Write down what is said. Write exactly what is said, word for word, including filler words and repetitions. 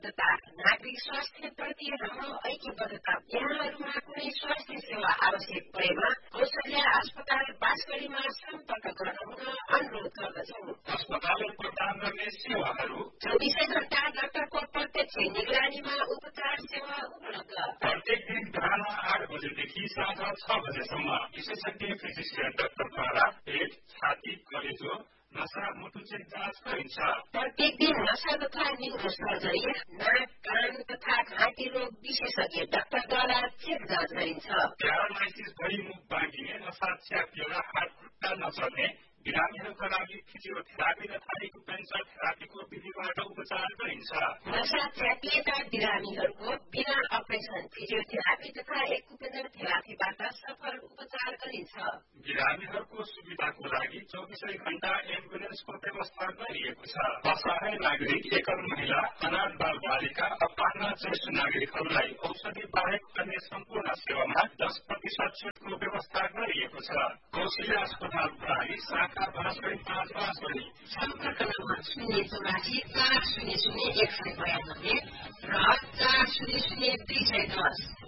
तथा नागरिक स्वास्थ्य प्रति हाम्रो ऐक्यबद्धता। यहाँहरूमा कुनै स्वास्थ्य सेवा आवश्यक परेमा कौशल्या अस्पताल बाँसगढीमा सम्पर्क गर्न हुन अनुरोध गर्दछौँ। अस्पतालले प्रदान गर्ने सेवाहरू चौबिसै घण्टा डाक्टरको प्रत्यक्ष निगरानीमा उपचार सेवा उपलब्ध। प्रत्येक दिन बिहान आठ बजेदेखि साँझ छ बजेसम्म विशेषज्ञ फिजिसियन डाक्टरद्वारा पेट, छाती, कलेजो, नसा, मुटुचेक जाँच गरिन्छ। प्रत्येक दिन नसा तथा न्युरो सर्जरी, नाक, कान तथा घाँटी रोग विशेषज्ञ डाक्टरद्वारा चेक जाँच गरिन्छ। प्यारालाइसिस भई मुख बाँधिने, नसा च्यापिएर हात खुट्टा नचल्ने बिरामीहरूका लागि फिजियोथेरापी तथा एक्युपेन्सर थेरापीको विधिबाट उपचार गरिन्छ। नसा च्यापिएका बिरामीहरूको बिना अपरेसन फिजियोथेरापी तथा एक्युपेन्सर थेरापीबाट सफल उपचार गरिन्छ। बिरामीहरूको सुविधाको लागि चौबिसै घण्टा एम्बुलेन्सको व्यवस्था गरिएको छ। असहाय नागरिक, एकल महिला, अनाथ बाल बालिका, अपाङ्ग ज्येष्ठ नागरिकहरूलाई औषधि बाहेक अन्य सम्पूर्ण सेवामा दस प्रतिशत छुटको व्यवस्था गरिएको छ। कौशल्या अस्पताल प्रणाली शाखा बाँसगढी पाँच बाँसगढी। सम्पर्क नम्बर शून्य चौरासी चार शून्य शून्य एक सय बयानब्बे र चार शून्य शून्य दुई सय दस।